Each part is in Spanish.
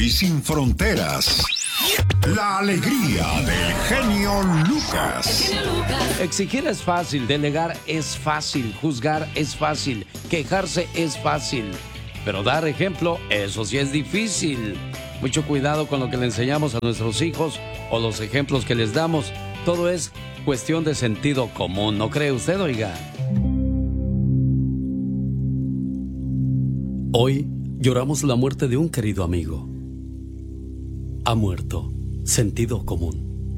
y sin fronteras. La alegría del genio Lucas. Exigir es fácil, delegar es fácil, juzgar es fácil, quejarse es fácil. Pero dar ejemplo, eso sí es difícil. Mucho cuidado con lo que le enseñamos a nuestros hijos o los ejemplos que les damos. Todo es cuestión de sentido común, ¿no cree usted, oiga? Hoy lloramos la muerte de un querido amigo. Ha muerto. Sentido común.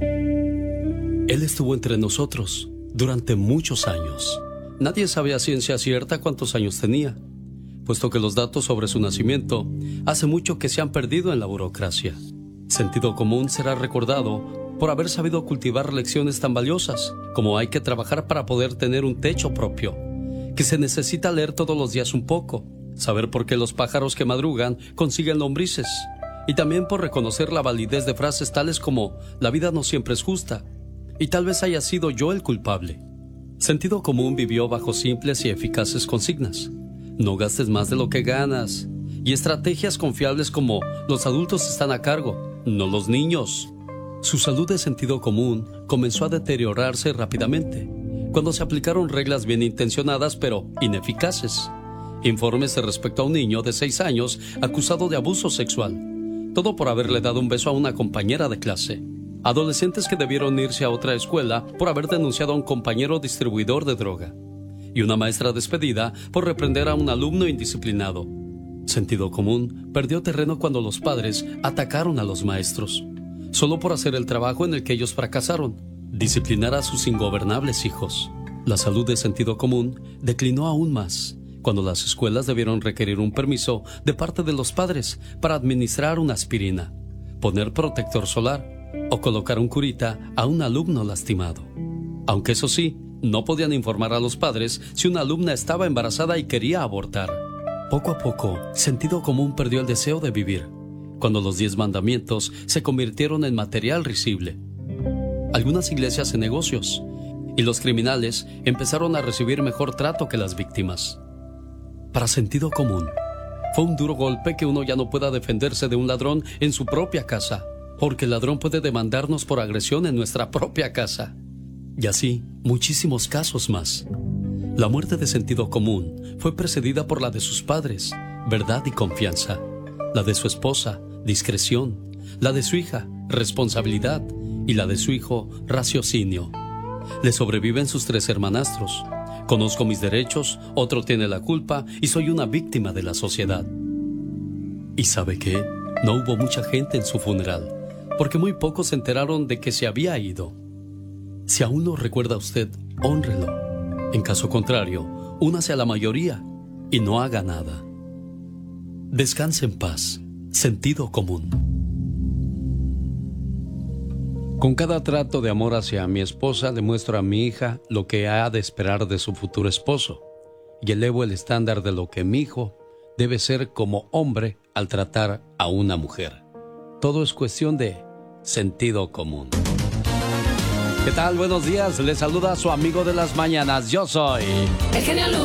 Él estuvo entre nosotros durante muchos años. Nadie sabe a ciencia cierta cuántos años tenía, puesto que los datos sobre su nacimiento hace mucho que se han perdido en la burocracia. Sentido común será recordado por haber sabido cultivar lecciones tan valiosas como hay que trabajar para poder tener un techo propio, que se necesita leer todos los días un poco, saber por qué los pájaros que madrugan consiguen lombrices, y también por reconocer la validez de frases tales como la vida no siempre es justa y tal vez haya sido yo el culpable. Sentido común vivió bajo simples y eficaces consignas: no gastes más de lo que ganas, y estrategias confiables como los adultos están a cargo, no los niños. Su salud de sentido común comenzó a deteriorarse rápidamente cuando se aplicaron reglas bien intencionadas pero ineficaces. Informes respecto a un niño de 6 años acusado de abuso sexual, todo por haberle dado un beso a una compañera de clase. Adolescentes que debieron irse a otra escuela por haber denunciado a un compañero distribuidor de droga. Y una maestra despedida por reprender a un alumno indisciplinado. Sentido común perdió terreno cuando los padres atacaron a los maestros, solo por hacer el trabajo en el que ellos fracasaron: disciplinar a sus ingobernables hijos. La salud de sentido común declinó aún más cuando las escuelas debieron requerir un permiso de parte de los padres para administrar una aspirina, poner protector solar o colocar un curita a un alumno lastimado. Aunque eso sí, no podían informar a los padres si una alumna estaba embarazada y quería abortar. Poco a poco, sentido común perdió el deseo de vivir, cuando los 10 mandamientos se convirtieron en material risible. Algunas iglesias en negocios, y los criminales empezaron a recibir mejor trato que las víctimas. Para sentido común, fue un duro golpe que uno ya no pueda defenderse de un ladrón en su propia casa, porque el ladrón puede demandarnos por agresión en nuestra propia casa. Y así, muchísimos casos más. La muerte de sentido común fue precedida por la de sus padres, verdad y confianza; la de su esposa, discreción; la de su hija, responsabilidad; y la de su hijo, raciocinio. Le sobreviven sus 3 hermanastros. Conozco mis derechos, otro tiene la culpa y soy una víctima de la sociedad. ¿Y sabe qué? No hubo mucha gente en su funeral, porque muy pocos se enteraron de que se había ido. Si aún lo recuerda usted, hónrelo. En caso contrario, únase a la mayoría y no haga nada. Descanse en paz. Sentido común. Con cada trato de amor hacia mi esposa, le muestro a mi hija lo que ha de esperar de su futuro esposo, y elevo el estándar de lo que mi hijo debe ser como hombre al tratar a una mujer. Todo es cuestión de sentido común. ¿Qué tal? Buenos días. Les saluda a su amigo de las mañanas. Yo soy el genio Lucas.